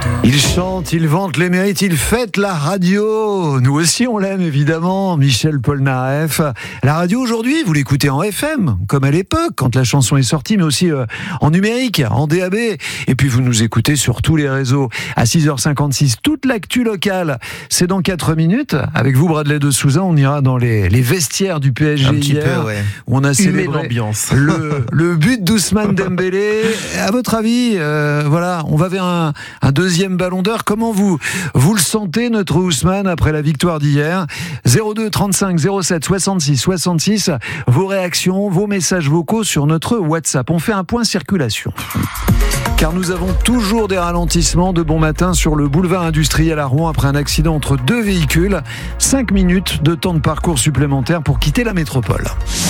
Il chante, il vante les mérites, il fête la radio. Nous aussi, on l'aime évidemment, Michel Polnareff. La radio aujourd'hui, vous l'écoutez en FM, comme à l'époque, quand la chanson est sortie, mais aussi en numérique, en DAB. Et puis vous nous écoutez sur tous les réseaux. À 6h56, toute l'actu locale, c'est dans 4 minutes. Avec vous, Bradley de Souza, on ira dans les vestiaires du PSG un petit hier, peu, ouais. où on a célébré l'ambiance. le but d'Ousmane Dembélé. À votre avis, voilà, on va vers un deuxième Ballon d'Or. Comment vous le sentez, notre Ousmane, après la victoire d'hier? 02 35 07 66 66. Vos réactions, vos messages vocaux sur notre WhatsApp. On fait un point circulation. Car nous avons toujours des ralentissements de bon matin sur le boulevard industriel à Rouen après un accident entre 2 véhicules. 5 minutes de temps de parcours supplémentaire pour quitter la métropole.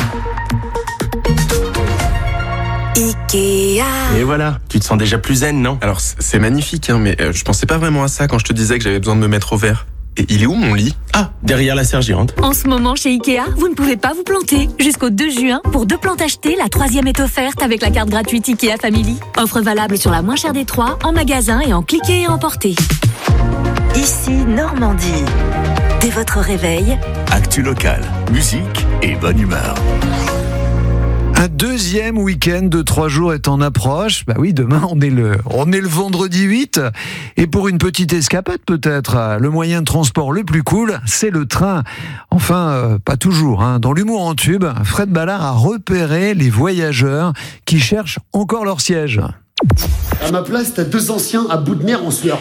Ikea. Et voilà, tu te sens déjà plus zen, non? Alors c'est magnifique, hein, mais je pensais pas vraiment à ça quand je te disais que j'avais besoin de me mettre au vert. Et il est où mon lit? Ah, derrière la sergente. En ce moment, chez Ikea, vous ne pouvez pas vous planter. Jusqu'au 2 juin, pour 2 plantes achetées, la 3e est offerte avec la carte gratuite Ikea Family. Offre valable sur la moins chère des 3, en magasin et en cliquer et emporter. Ici, Normandie. Dès votre réveil, actu locale, musique et bonne humeur. Un deuxième week-end de 3 jours est en approche. Bah oui, demain on est le vendredi 8. Et pour une petite escapade peut-être, le moyen de transport le plus cool, c'est le train. Enfin, pas toujours. Hein. Dans l'humour en tube, Fred Ballard a repéré les voyageurs qui cherchent encore leur siège. À ma place, t'as 2 anciens à bout de nerfs en sueur.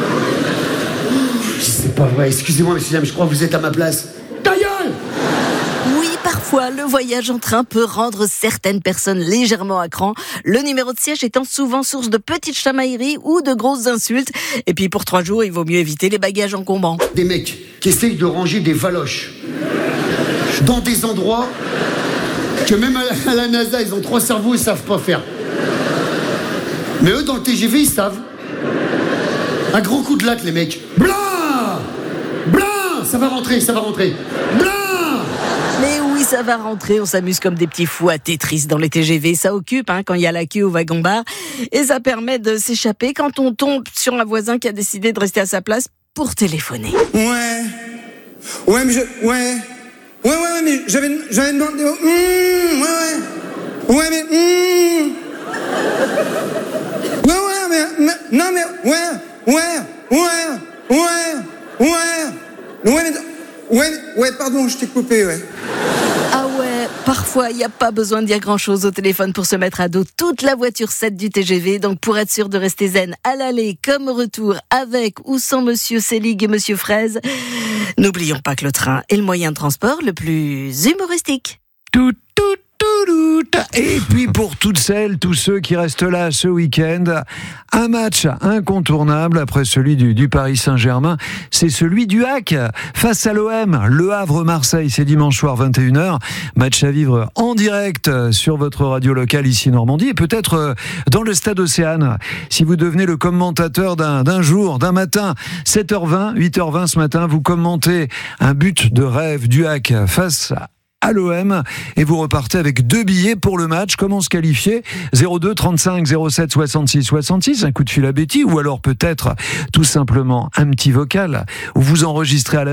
C'est pas vrai, excusez-moi messieurs, dames, je crois que vous êtes à ma place. Ta gueule! Oui, parfois, le voyage en train peut rendre certaines personnes légèrement à cran, le numéro de siège étant souvent source de petites chamailleries ou de grosses insultes. Et puis pour 3 jours, il vaut mieux éviter les bagages encombrants. Des mecs qui essayent de ranger des valoches dans des endroits que même à la NASA, ils ont 3 cerveaux, ils savent pas faire. Mais eux, dans le TGV, ils savent. Un gros coup de latte, les mecs. Blanc! Blanc! Ça va rentrer. Blanc! Mais oui, ça va rentrer, on s'amuse comme des petits fous à Tetris dans les TGV. Ça occupe quand il y a la queue au wagon-bar. Et ça permet de s'échapper quand on tombe sur un voisin qui a décidé de rester à sa place pour téléphoner. Ouais, mais j'avais demandé... pardon, je t'ai coupé, ouais. Ah ouais, parfois il n'y a pas besoin de dire grand-chose au téléphone pour se mettre à dos toute la voiture 7 du TGV. Donc pour être sûr de rester zen à l'aller comme au retour, avec ou sans Monsieur Selig et Monsieur Fraise, n'oublions pas que le train est le moyen de transport le plus humoristique. Et puis pour toutes celles, tous ceux qui restent là ce week-end, un match incontournable après celui du Paris Saint-Germain, c'est celui du HAC face à l'OM. Le Havre-Marseille, c'est dimanche soir 21h. Match à vivre en direct sur votre radio locale ici Normandie et peut-être dans le stade Océane. Si vous devenez le commentateur d'un jour, d'un matin, 7h20, 8h20 ce matin, vous commentez un but de rêve du HAC face à l'OM et vous repartez avec 2 billets pour le match. Comment se qualifier? 02 35 07 66 66, un coup de fil à Betty ou alors peut-être tout simplement un petit vocal où vous enregistrez à la